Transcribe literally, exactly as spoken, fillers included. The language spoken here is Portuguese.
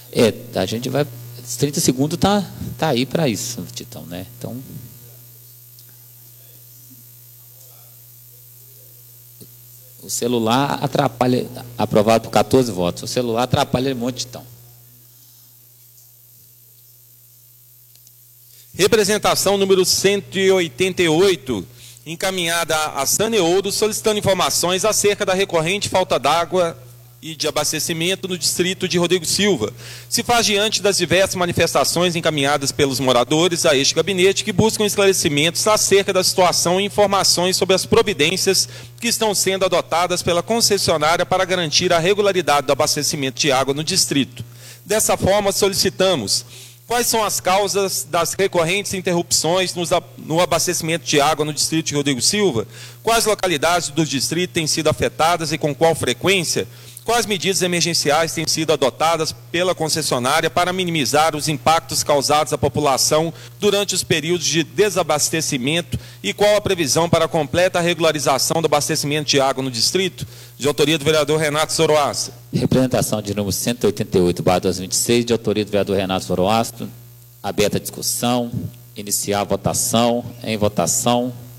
É, a gente vai... trinta segundos tá, tá aí para isso, Titão, né? Então... O celular atrapalha... Aprovado por quatorze votos. O celular atrapalha muito, Titão. Representação número cento e oitenta e oito, encaminhada a Saneouro, solicitando informações acerca da recorrente falta d'água e de abastecimento no distrito de Rodrigo Silva. Se faz diante das diversas manifestações encaminhadas pelos moradores a este gabinete, que buscam esclarecimentos acerca da situação e informações sobre as providências que estão sendo adotadas pela concessionária para garantir a regularidade do abastecimento de água no distrito. Dessa forma, solicitamos: quais são as causas das recorrentes interrupções no abastecimento de água no distrito de Rodrigo Silva? Quais localidades do distrito têm sido afetadas e com qual frequência? Quais medidas emergenciais têm sido adotadas pela concessionária para minimizar os impactos causados à população durante os períodos de desabastecimento e qual a previsão para a completa regularização do abastecimento de água no distrito? De autoria do vereador Renato Soroasta. Representação de número cento e oitenta e oito, barra dois mil e vinte e seis, de autoria do vereador Renato Soroasta. Aberta a discussão. Iniciar a votação. Em votação.